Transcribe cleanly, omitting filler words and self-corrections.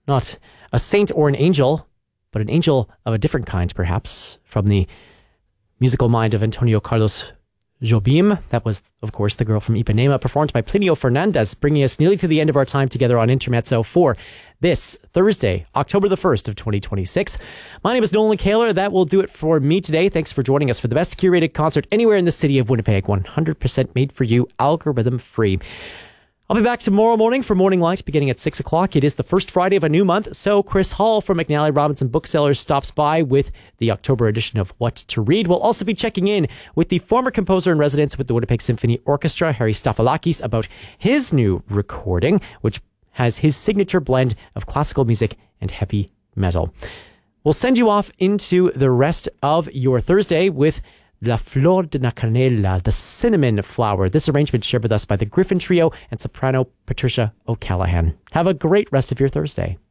not a saint or an angel, but an angel of a different kind, perhaps, from the musical mind of Antonio Carlos Jobim. That was, of course, The Girl from Ipanema, performed by Plinio Fernandez, bringing us nearly to the end of our time together on Intermezzo for this Thursday, October the 1st of 2026. My name is Nolan Kaler. That will do it for me today. Thanks for joining us for the best curated concert anywhere in the city of Winnipeg. 100% made for you, algorithm free. I'll be back tomorrow morning for Morning Light beginning at 6 o'clock. It is the first Friday of a new month, so Chris Hall from McNally Robinson Booksellers stops by with the October edition of What to Read. We'll also be checking in with the former composer in residence with the Winnipeg Symphony Orchestra, Harry Stafalakis, about his new recording, which has his signature blend of classical music and heavy metal. We'll send you off into the rest of your Thursday with La Flor de la Canela, the cinnamon flower. This arrangement shared with us by the Griffin Trio and soprano Patricia O'Callaghan. Have a great rest of your Thursday.